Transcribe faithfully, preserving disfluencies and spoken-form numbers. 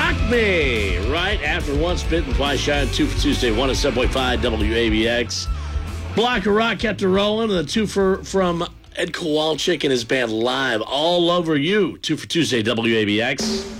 Rock Me right after one spitting, twice shy, and two for Tuesday, one at seven point five W A B X. Block of Rock kept it rolling, and the two for from Ed Kowalczyk and his band Live, All Over You, two for Tuesday, W A B X.